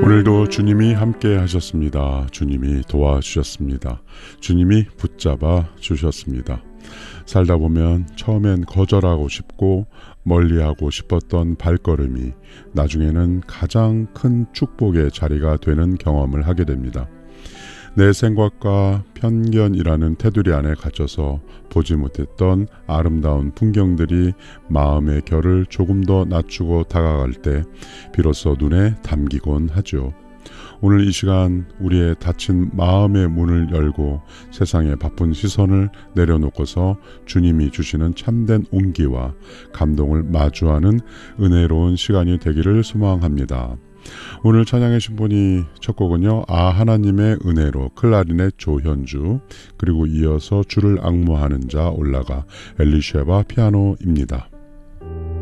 오늘도 주님이 함께 하셨습니다. 주님이 도와주셨습니다. 주님이 붙잡아 주셨습니다. 살다 보면 처음엔 거절하고 싶고 멀리하고 싶었던 발걸음이 나중에는 가장 큰 축복의 자리가 되는 경험을 하게 됩니다. 내 생각과 편견이라는 테두리 안에 갇혀서 보지 못했던 아름다운 풍경들이 마음의 결을 조금 더 낮추고 다가갈 때 비로소 눈에 담기곤 하죠. 오늘 이 시간 우리의 닫힌 마음의 문을 열고 세상의 바쁜 시선을 내려놓고서 주님이 주시는 참된 온기와 감동을 마주하는 은혜로운 시간이 되기를 소망합니다. 오늘 찬양의 신보니 첫 곡은요, 하나님의 은혜로 클라리넷 조현주, 그리고 이어서 주를 앙모하는 자 올라가 엘리쉐바 피아노입니다.